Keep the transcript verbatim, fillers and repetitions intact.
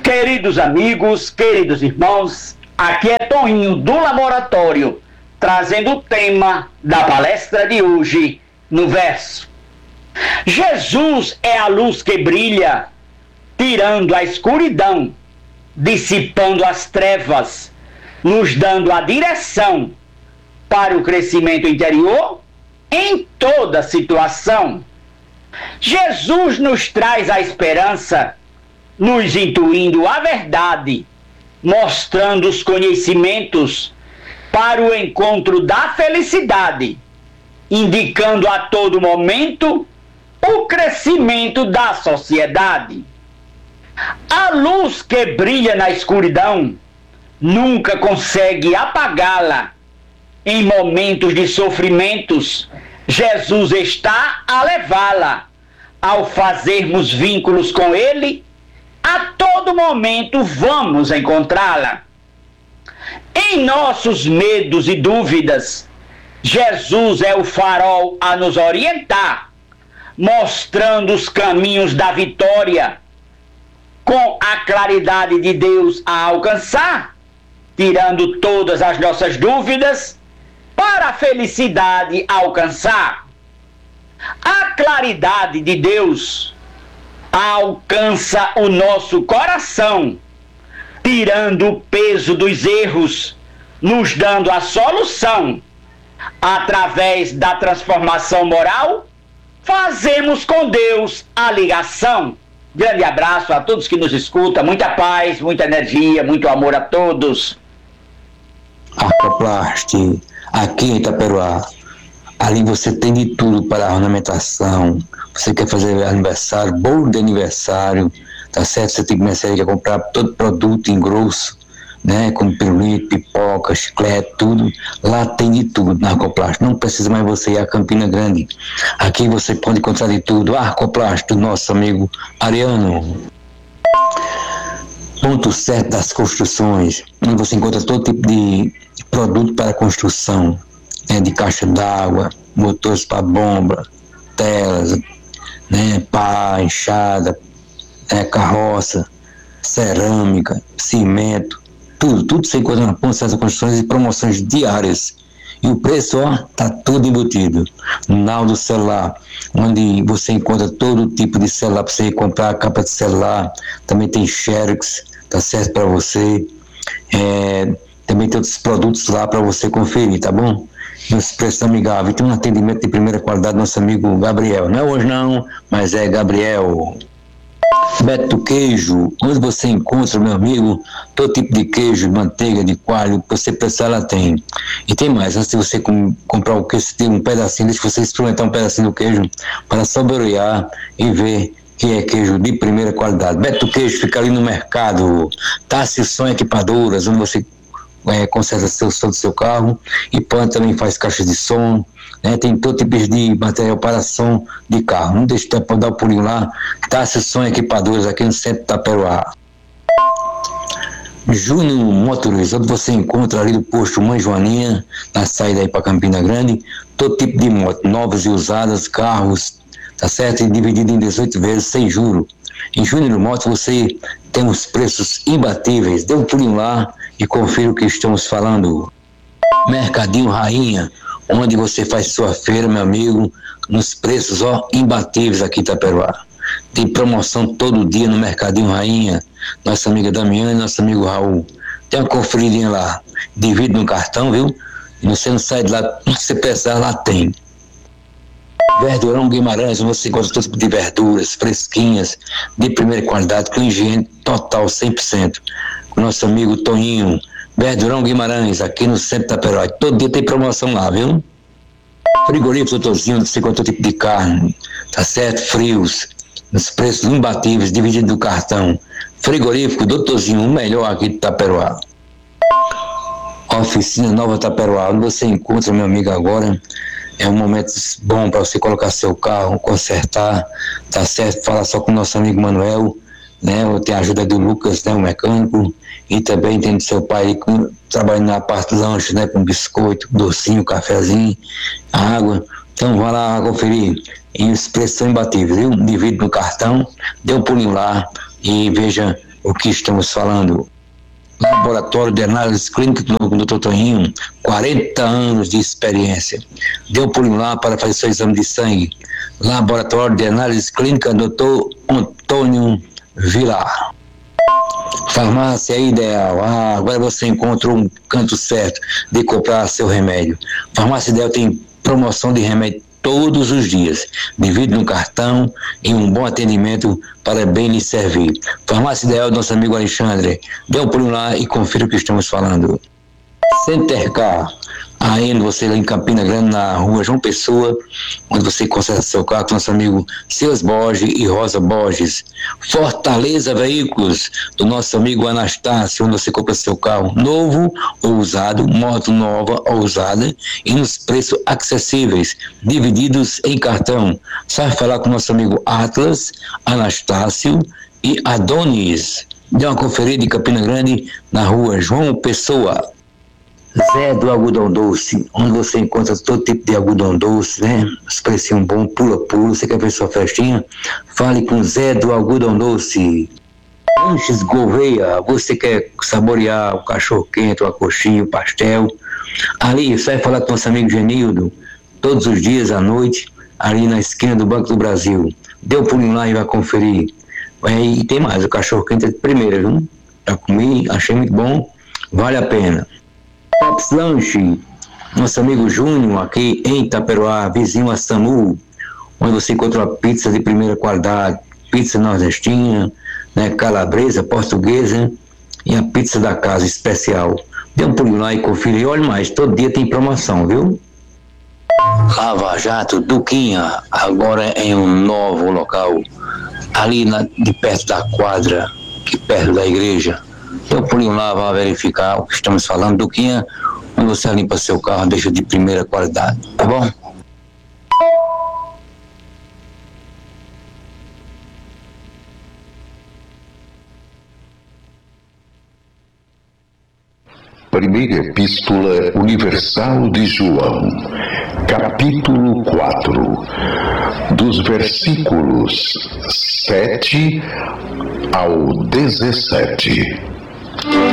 Queridos amigos, queridos irmãos, aqui é Toninho do Laboratório, trazendo o tema da palestra de hoje no verso. Jesus é a luz que brilha, tirando a escuridão, dissipando as trevas, nos dando a direção para o crescimento interior em toda situação. Jesus nos traz a esperança, nos intuindo a verdade, mostrando os conhecimentos para o encontro da felicidade, indicando a todo momento o crescimento da sociedade. A luz que brilha na escuridão nunca consegue apagá-la. Em momentos de sofrimentos, Jesus está a levá-la. Ao fazermos vínculos com Ele, a todo momento vamos encontrá-la. Em nossos medos e dúvidas, Jesus é o farol a nos orientar, mostrando os caminhos da vitória, com a claridade de Deus a alcançar, tirando todas as nossas dúvidas, para a felicidade alcançar. A claridade de Deus alcança o nosso coração, tirando o peso dos erros, nos dando a solução. Através da transformação moral, fazemos com Deus a ligação. Grande abraço a todos que nos escutam, muita paz, muita energia, muito amor a todos. Arcoplast, aqui em Itaperuá, ali você tem de tudo para a ornamentação. Você quer fazer aniversário, bolo de aniversário, tá certo? Você tem que começar a comprar todo produto em grosso, né? Como pirulito, pipoca, chiclete, tudo. Lá tem de tudo na Arcoplast. Não precisa mais você ir a Campina Grande. Aqui você pode encontrar de tudo. Arcoplast, do nosso amigo Ariano. Ponto certo das construções, onde você encontra todo tipo de produto para construção, né, de caixa d'água, motores para bomba, telas, né, pá, enxada, né, carroça, cerâmica, cimento, tudo, tudo você encontra na Ponto Certo das Construções e promoções diárias. E o preço, ó, tá tudo embutido. Naldo Celular, onde você encontra todo tipo de celular para você comprar, capa de celular, também tem Xerox, tá certo para você. É, também tem outros produtos lá para você conferir, tá bom? E os preços amigáveis. Tem um atendimento de primeira qualidade do nosso amigo Gabriel. Não é hoje não, mas é Gabriel. Beto Queijo, onde você encontra, meu amigo, todo tipo de queijo, manteiga, de coalho, que você precisar, lá tem. E tem mais, antes de você com, comprar o queijo, você tem um pedacinho, deixa você experimentar um pedacinho do queijo para saborear e ver que é queijo de primeira qualidade. Beto Queijo fica ali no mercado, Tássio Som Equipadoras, onde você é, conserta seu som do seu carro, e Pan também faz caixa de som, né, tem todo tipo de material para som de carro. Não deixe de dar um pulinho lá, Tássio Som Equipadoras, aqui no centro de Itaperuá. Júnior Motors, onde você encontra ali do posto Mãe Joaninha, na saída aí para Campina Grande, todo tipo de moto, novas e usadas, carros, tá certo? E dividido em dezoito vezes, sem juro. Em Júnior Motos você tem os preços imbatíveis. Dê um pulinho lá e confira o que estamos falando. Mercadinho Rainha, onde você faz sua feira, meu amigo, nos preços, ó, imbatíveis aqui em Itaperuá. Tem promoção todo dia no Mercadinho Rainha. Nossa amiga Damiana e nosso amigo Raul. Tem uma conferidinha lá. Divide no cartão, viu? E você não sai de lá, tudo que você precisar lá tem. Verdurão Guimarães, você encontra todo tipo de verduras fresquinhas, de primeira qualidade, com higiene total, cem por cento. Com nosso amigo Toninho. Verdurão Guimarães, aqui no centro da Itaperuá. Todo dia tem promoção lá, viu? Frigorífico Doutorzinho, você encontra todo tipo de carne, tá certo? Frios, nos preços imbatíveis, dividido do cartão. Frigorífico Doutorzinho, o melhor aqui de Itaperuá. Oficina Nova Itaperuá, onde você encontra, meu amigo, agora é um momento bom para você colocar seu carro, consertar, tá certo? Falar só com o nosso amigo Manuel, né? Tem a ajuda do Lucas, né? O mecânico, e também tem do seu pai com, trabalhando na parte lanche, né? Com biscoito, docinho, cafezinho, água. Então vá lá conferir. E os preços são imbatíveis, viu? Divide no cartão, dê um pulinho lá e veja o que estamos falando. Laboratório de Análise Clínica do doutor Toninho, quarenta anos de experiência. Deu por lá para fazer seu exame de sangue. Laboratório de Análise Clínica doutor Antônio Vilar. Farmácia Ideal. Ah, agora você encontrou um canto certo de comprar seu remédio. Farmácia Ideal tem promoção de remédio todos os dias, devido no cartão e um bom atendimento para bem lhe servir. Farmácia Ideal, nosso amigo Alexandre. Dê um pulo lá e confira o que estamos falando. Centercar, aí você lá em Campina Grande, na rua João Pessoa, onde você conserta seu carro com nosso amigo Silas Borges e Rosa Borges. Fortaleza Veículos, do nosso amigo Anastácio, onde você compra seu carro novo ou usado, moto nova ou usada, e nos preços acessíveis, divididos em cartão. Sabe falar com nosso amigo Atlas, Anastácio e Adonis. Dê uma conferida em Campina Grande, na rua João Pessoa. Zé do Algodão Doce, onde você encontra todo tipo de algodão doce, né? Os precinhos bons, pula-pula. Você quer ver sua festinha? Fale com Zé do Algodão Doce. Lanches Gouveia, você quer saborear o cachorro-quente, a coxinha, o pastel? Ali, você vai falar com nosso amigo Genildo, todos os dias à noite, ali na esquina do Banco do Brasil. Dê um pulinho lá e vai conferir. E tem mais, o cachorro-quente é de primeira, viu? Já comi, achei muito bom, vale a pena. Tops Lanche, nosso amigo Júnior, aqui em Itaperoá, vizinho a Samu, onde você encontra uma pizza de primeira qualidade, pizza nordestina, né, calabresa, portuguesa e a pizza da casa especial. Dê um pulinho lá e confira. E olha mais, todo dia tem promoção, viu? Lava Jato Duquinha, agora em um novo local, ali na, de perto da quadra, aqui perto da igreja. Dê um pulinho lá, vá verificar o que estamos falando. Duquinha, onde você limpa seu carro, deixa de primeira qualidade, tá bom? Primeira Epístola Universal de João, capítulo quatro, dos versículos sete ao dezessete.